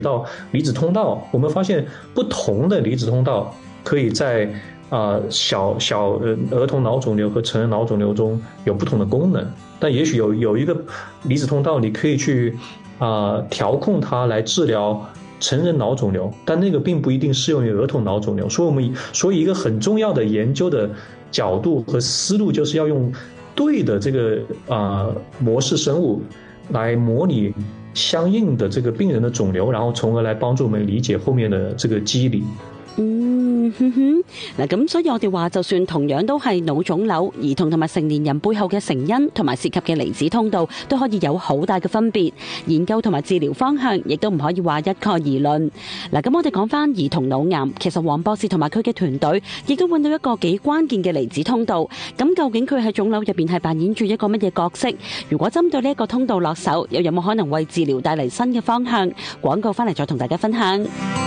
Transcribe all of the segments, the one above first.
到离子通道，我们发现不同的离子通道可以在儿童脑肿瘤和成人脑肿瘤中有不同的功能，但也许有一个离子通道你可以去调控它来治疗成人脑肿瘤，但那个并不一定适用于儿童脑肿瘤。所以一个很重要的研究的角度和思路就是要用对的这个模式生物来模拟相应的这个病人的肿瘤，然后从而来幫助我們理解後面的這個機理。 嗱，咁所以我哋話，就算同樣都係腦腫瘤，兒童同埋成年人背後嘅成因同埋涉及嘅離子通道都可以有好大嘅分別，研究同埋治療方向亦都唔可以話一概而論。嗱，咁我哋講翻兒童腦癌，其實黃博士同埋佢嘅團隊亦都揾到一個幾關鍵嘅離子通道。咁究竟佢喺腫瘤入邊係扮演住一個乜嘢角色？如果針對呢一個通道落手，又有冇可能為治療帶嚟新嘅方向？廣告翻嚟再同大家分享。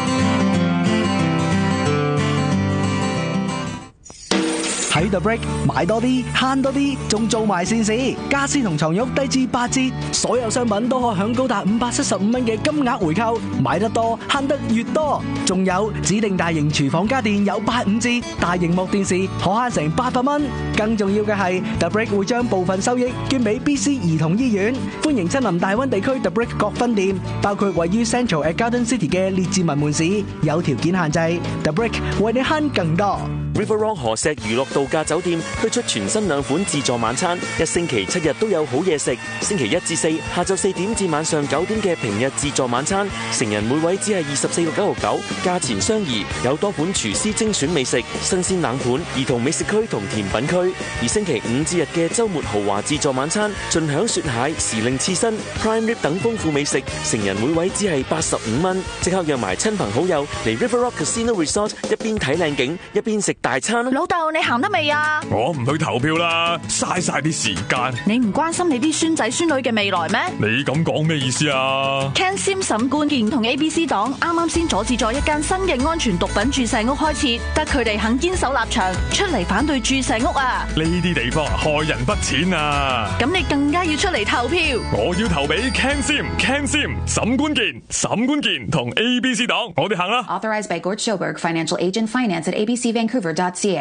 喺 The Brick 買多啲慳多啲，仲做埋善事，家私同床褥低至8折，所有商品都可享高達575蚊嘅金額回購，買得多慳得越多。仲有指定大型廚房家電有85折，大螢幕電視可慳成800蚊。更重要嘅係 The Brick 會將部分收益捐俾 BC 兒童醫院。歡迎親臨大灣地區 The Brick 各分店，包括位於 Central at Garden City 嘅列治文門市，有條件限制。The Brick 為你慳更多。 River Rock 河石娛樂度假酒店推出全新2款自助晚餐，一星期7日都有好嘢食。星期1至4下晝4點至晚上9點嘅平日自助晚餐，成人每位只係24.99，價錢相宜，有多款廚師精選美食、新鮮冷盤、兒童美食區同甜品區。而星期5至日嘅週末豪華自助晚餐，盡享雪蟹、時令刺身、prime rib 等豐富美食，成人每位只係85蚊。即刻約埋親朋好友嚟 River Rock Casino Resort， 一邊睇靚景，一邊食大餐。 老豆，你行得未啊？ 我唔去投票啦，嘥晒啲時間。 你唔關心你啲孫仔孫女嘅未來咩？ 你咁講咩意思啊？ Ken Sim 沈冠健同 ABC 黨啱啱先阻止咗一間新嘅安全毒品注射屋開設，得佢哋肯堅守立場，出嚟反對注射屋啊！ 呢啲地方害人不淺啊！ 咁你更加要出嚟投票。 我要投俾 Ken Sim 沈冠健同 ABC 黨，我哋行啦。 Authorized by Gort Schoberg, Financial Agent, Finance at abcvancouver.ca。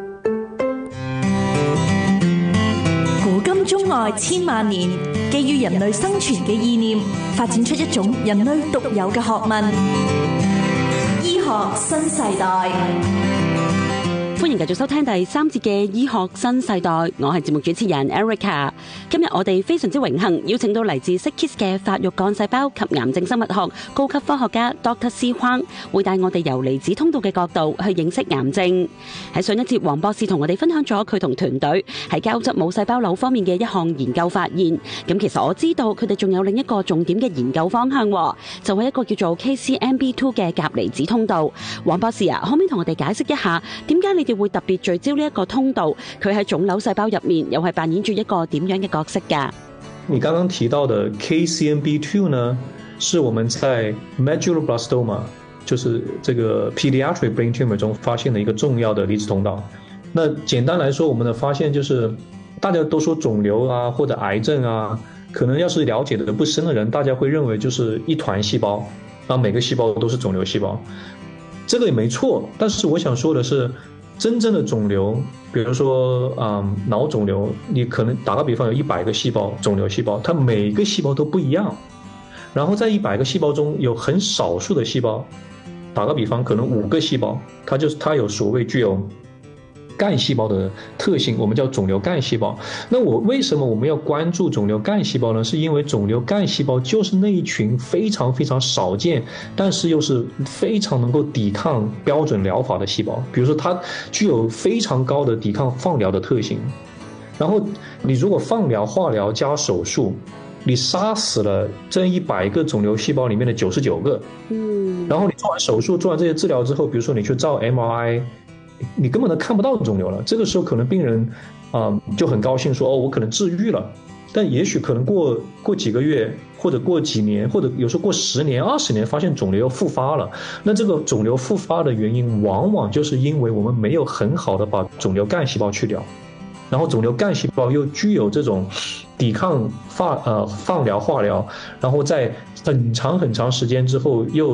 古今中外千萬年，基於人類生存嘅意念，發展出一種人類獨有嘅學問——醫學新世代。 歡迎繼續收聽第3節嘅醫學新世代，我係節目主持人 Erica。今日我哋非常之榮幸邀請到嚟自 SickKids 嘅發育幹細胞及癌症生物學高級科學家 Dr. C. Huang， 會帶我哋由離子通道嘅角度去認識癌症。喺上一節，黃博士同我哋分享咗佢同團隊喺膠質母細胞瘤方面嘅一項研究發現。咁其實我知道佢哋仲有另一個重點嘅研究方向，就係一個叫做 KCNB2 嘅鉀離子通道。黃博士啊，可唔可以同我哋解釋一下點解你哋會特別聚焦呢一個通道，佢喺腫瘤細胞入面又係扮演住一個點樣嘅角色㗎？ 你剛剛提到的 KCNB2 呢，是我們在 medulloblastoma， 就是這個 pediatric brain tumor 中發現的一個重要的離子通道。那簡單來說，我們的發現就是大家都說腫瘤啊或者癌症啊，可能要是了解的不深的人，大家會認為就是一團細胞，然後每個細胞都是腫瘤細胞。這個也沒錯，但是我想說的是，真正的腫瘤，比如說腦腫瘤，你可能打個比方有100個細胞，腫瘤細胞，它每個細胞都不一樣，然後在100個細胞中有很少數的細胞，打個比方可能5個細胞，它有所謂具有幹細胞的特性，我們叫腫瘤幹細胞。那為什麼我們要關注腫瘤幹細胞呢？是因為腫瘤幹細胞就是那一群非常非常少見，但是又是非常能夠抵抗標準療法的細胞。比如說它具有非常高的抵抗放療的特性，然後你如果放療、化療加手術，你殺死了這100個腫瘤細胞裡面的99個，然後你做完手術、做完這些治療之後，比如說你去照 MRI，你根本都看不到腫瘤了，這個時候可能病人就很高興說，我可能治癒了，但也許可能過幾個月，或者過幾年，或者有時候過10年、20年，發現腫瘤又復發了。那這個腫瘤復發的原因，往往就是因為我們沒有很好的把腫瘤幹細胞去掉。 然后肿瘤干细胞又具有这种抵抗放疗、化疗，然后在很长时间之后又